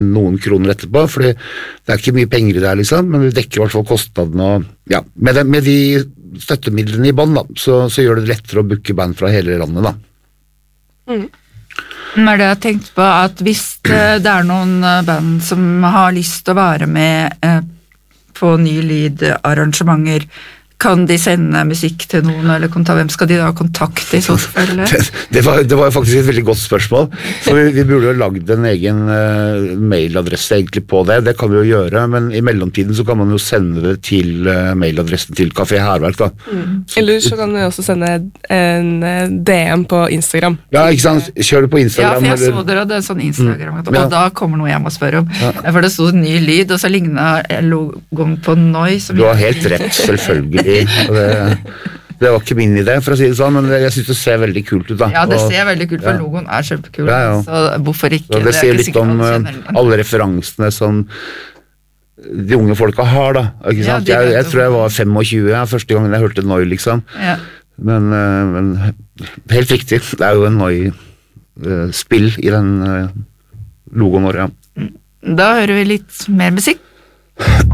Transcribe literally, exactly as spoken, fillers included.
noen kroner etterpå, fordi det er ikke mye penger i det her, liksom, men det dekker i hvert fall kostnadene, og ja, med, det, med de støttemidlene i bånd, da, så, så gjør det lettere å booke band fra hele landet, da. Mm. Men det jeg har tenkt på, at hvis det, det er noen band som har lyst til å være med eh, på ny lyd-arrangementer, kan de sende musikk til noen, eller kontakte, hvem skal de da kontakte i så fall? Det, det, var, det var faktisk et veldig godt spørsmål, for vi, vi burde jo lagd en egen uh, mailadresse egentlig på det, det kan vi jo gjøre, men i mellomtiden så kan man jo sende det til uh, mailadressen til Café Hærverk, da. Mm. Eller så kan du også sende en D M på Instagram. Ja, ikke sant? Kjør det på Instagram. Ja, for jeg eller... så dere hadde en sånn Instagram, mm. og ja. da kommer noe jeg må spørre om. Ja. For det stod ny lyd, og så lignet logoen på Noi. Du har helt rett, selvfølgelig. Og det, det var ikke min idé, for å si det sånn, men jeg synes det ser veldig kult ut, da. Ja, det og, ser veldig kult, for ja. logoen er kjempekul, ja, ja. så hvorfor ikke? Så det, det sier litt om uh, alle referansene som de unge folka har, da. Ikke sant? Ja, jeg, jeg tror jeg var tjuefem ja, første gangen jeg hørte Noi, liksom. Ja. Men, uh, men helt riktig, det er jo en Noi-spill uh, i den uh, logoen vår, ja. Da hører vi litt mer musikk.